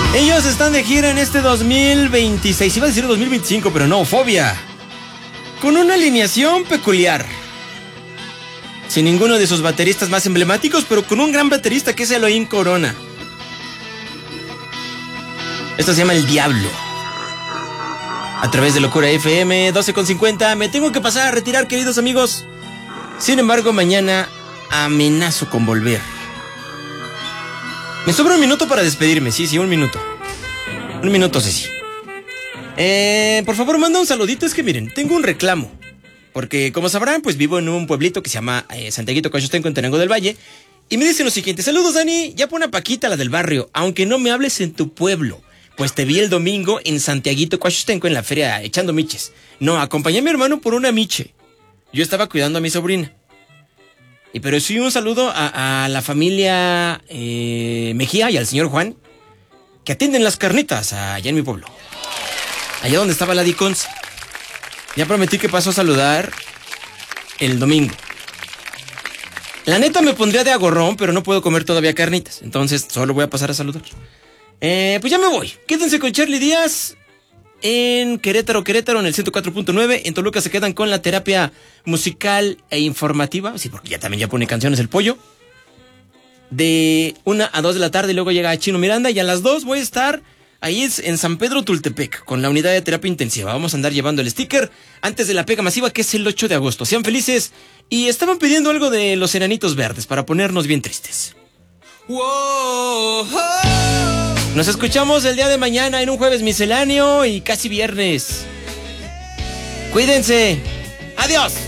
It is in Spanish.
Ellos están de gira en este 2026, iba a decir 2025, pero no, Fobia. Con una alineación peculiar. Sin ninguno de sus bateristas más emblemáticos, pero con un gran baterista que es Elohim Corona. Esto se llama El Diablo. A través de Locura FM 12.50. Me tengo que pasar a retirar, queridos amigos. Sin embargo, mañana amenazo con volver. Me sobra un minuto para despedirme, sí, un minuto. Un minuto, Ceci. Por favor, manda un saludito. Es que miren, tengo un reclamo. Porque, como sabrán, pues vivo en un pueblito que se llama Santiaguito Coaxustenco, en Tenango del Valle. Y me dicen lo siguiente: saludos, Dani, ya pon a Paquita, la del barrio, aunque no me hables en tu pueblo. Pues te vi el domingo en Santiaguito Coaxustenco, en la feria, echando miches. No, acompañé a mi hermano por una miche. Yo estaba cuidando a mi sobrina. Pero sí, un saludo a la familia Mejía y al señor Juan, que atienden las carnitas allá en mi pueblo. Allá donde estaba la Dicons. Ya prometí que paso a saludar el domingo. La neta me pondría de agorrón, pero no puedo comer todavía carnitas. Entonces solo voy a pasar a saludar. Pues ya me voy. Quédense con Charly Díaz en Querétaro, en el 104.9. En Toluca se quedan con la terapia musical e informativa. Sí, porque ya pone canciones el pollo. De 1 a 2 de la tarde, y luego llega Chino Miranda. Y a las 2 voy a estar ahí en San Pedro Tultepec, con la unidad de terapia intensiva. Vamos a andar llevando el sticker antes de la pega masiva, que es el 8 de agosto. Sean felices. Y estaban pidiendo algo de los Enanitos Verdes para ponernos bien tristes. Nos escuchamos el día de mañana en un jueves misceláneo y casi viernes. Cuídense. Adiós.